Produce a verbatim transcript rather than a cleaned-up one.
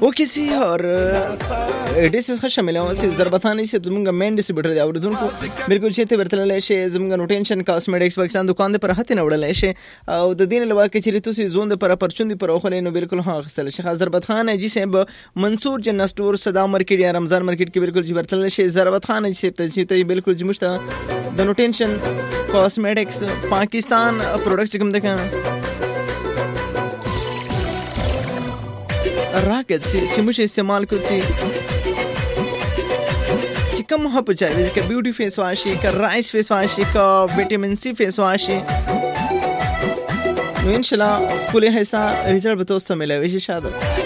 ओके सी और डिस څخه شامل او چې ضربتانی چې زمونږ مین ډیسټریبیوټر دی اوریدونکو بالکل چې ته ورتللی شي زمونږ نوټینشن کاسمیټکس پاکستان دکان د پر هته نه وړلای شي او د دین لوا کې چې تاسو زون د پر پرچوندي پر خو نو بالکل ها غسل شي ضربت خان جی صاحب منصور جنت سٹور صدا مارکیټ یا رمضان مارکیټ کې بالکل چې ورتللی شي ضربت خان جی صاحب ته بالکل چې مشته د نوټینشن کاسمیټکس پاکستان پروډکټس کوم ده راکت چې موږ استعمال کوو چې کوم هپ چاوي چې بیوټي فیس واش شي ک رایس فیس واش شي ک وټامین سی فیس واش شي نو ان شاء الله خپل هيڅ ريزلټ به تاسو ته ملوي شي شاده